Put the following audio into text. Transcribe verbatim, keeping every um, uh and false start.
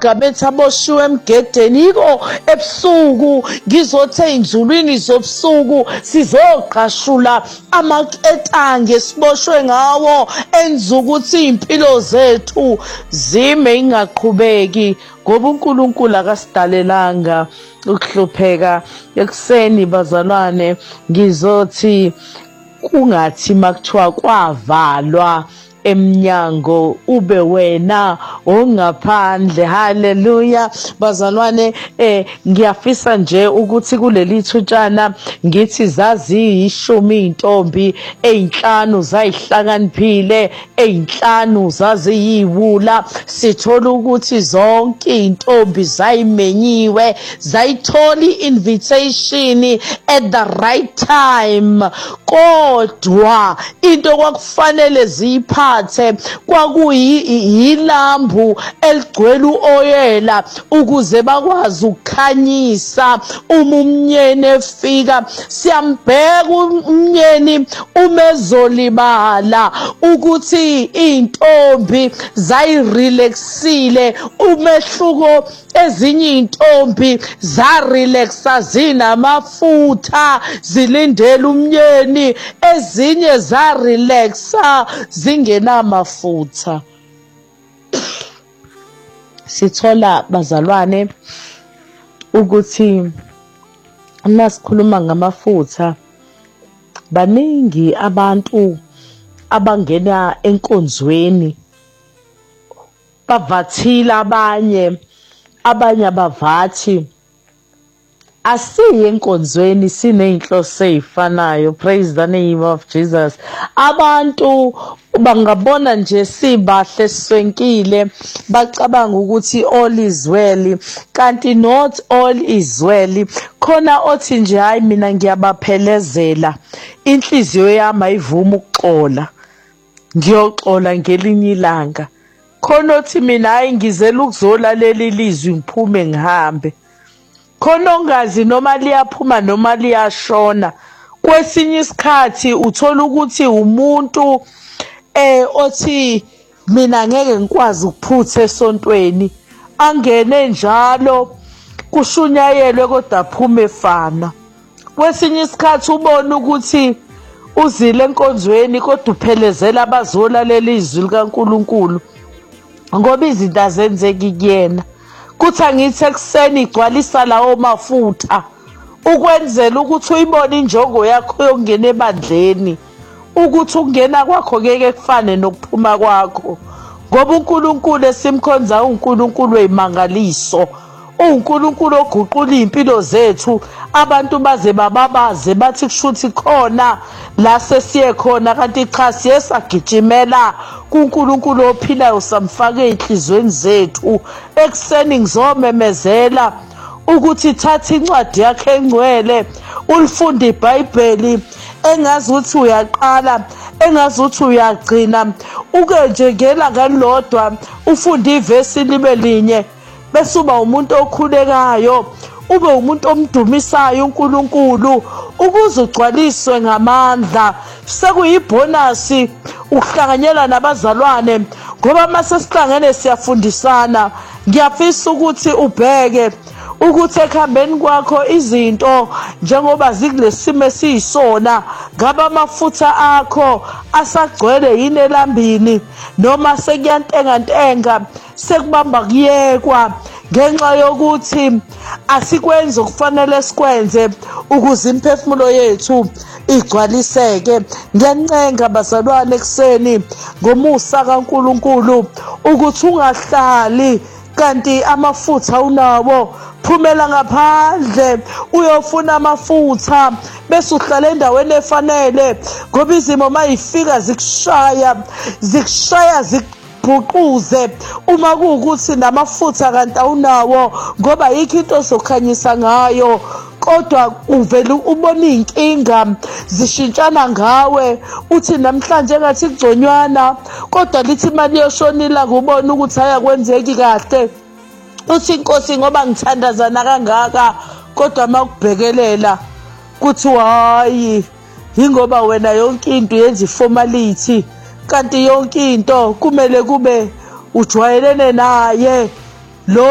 amaGabethi aboshiwe emgedeni, yiko ebusuku ngizothi ey'nzulwini zobusuku sizoqashula amaketange siboshwe ngawo enza ukuthi iy'mpilo zethu zime ingaqhubeki, ngoba uNkulunkulu akasidalelanga ukuhlupheka. Ekuseni bazalwane ngizothi kungathi makuthiwa kwavalwa emnyango ube wena ongaphandle. Haleluya bazalwane, eh ngiyafisa nje ukuthi kuleli thutshana ngithi zazi ishumi intombi eyinhlanu zayihlakaniphile, eyinhlanu zaziyiwula. Sithola ukuthi zonke intombi zayimenyiwe, zayithola i-invitation at the right time, kodwa into kwakufanele ziyipha kwakuyilambu eligcwele uoyela ukuze bakwazi ukukhanyisa uma umnyeni efika. Siyambheka umnyeni umezolibala ukuthi intombi zayirelaxile, umehluko ezinye intombi zarelaxa zinamafutha zilindele umnyeni, ezinye zarelaxa zinge namafutha. Sithola bazalwane ukuthi nasikhuluma ngamafutha, baningi abantu abangena enkonzweni bavathile, abanye abanye abavathi asiye enkonzweni siney'nhloso ey'fanayo. Praise the name of Jesus. Abantu bangabona nje sibahle siswenkile bacabanga ukuthi all is well, kanti not all is well. Khona othi nje hayi mina ngiyabaphelezela, inhliziyo yami ayivumi ukuxola, ngiyoxola ngelinye ilanga. Khona othi mina hayi ngizela ukuzolalela ilizwi ngiphume ngihambe. Khona ongazi noma liyaphuma noma liyashona. Kwesinye isikhathi uthola ukuthi umuntu eh othi mina ngeke ngikwazi ukuphutha esontweni, angene njalo kushunyayelwe kodwa aphume efana. Kwesinye isikhathi ubona ukuthi uzile enkonzweni kodwa uphelezela abazolalela izwi likaNkulunkulu ngoba izinto azenzeki kuyena. Kuthi angithi ekuseni igcwalisa lawo mafutha ukwenzela ukuthi uyibone injongo yakho yokungena ebandleni, ukuthi ukungena kwakho ngeke kufane nokuphuma kwakho, ngoba uNkulunkulu esimkhonza uNkulunkulu weyimangaliso, uNkulunkulu oguqula impilo zethu. Abantu baze bababaze bathi kushuthi khona la sesiye khona, kanti cha siyesagijimela kuNkulunkulu ophilayo samfaka ezinhlizweni zethu. Ekuseni ngizomemezela ukuthi thatha incwadi yakhe engcwele ulifunde iBhayibheli, engazi ukuthi uyaqala, engazi ukuthi uyagcina, uke nje ngelanga lodwa ufunde ivesi libe linye, bese uba umuntu okhulekayo, ube umuntu omdumisayo uNkulunkulu ukuze ugcwaliswe ngamandla. Sekuyibonasi ukuhlanganyela nabazalwane, ngoba mase sihlangene siyafundisana. Ngiyafisa ukuthi ubheke ukuthi ekuhambeni kwakho izinto njengoba zikulesimo esiyisona, ngaba amafutha akho asagcwele yini elambini noma sekuyantenga ntenga, sekubamba kuyekwa ngenxa yokuthi asikwenzi okufanele sikwenze ukuze imphefumulo yethu igcwaliseke. Ngiyancenga bazalwane ekuseni ngomusa kaNkulunkulu ukuthi ungahlali kanti amafutha unawo, phumela ngaphandle uyofuna amafutha bese uhlala endaweni efanele, ngoba izimo mayifika zikushaya zikushaya zikubhuquze uma kuwukuthi namafutha kanti awunawo, ngoba yikho into ozokhanyisa ngayo. Kodwa uvela ubona iy'nkinga zishintshana ngawe, uthi namhlanje ngathi kugconywana kodwa lithi imali yoshonila kubona ukuthi ayakwenzeki kahle. Uthi inkosi ngoba ngithandazana kangaka, kodwa makubhekelela kuthi hayi yingoba wena yonke into yenza iformality, kanti yonke into kumele kube ujwayelene naye.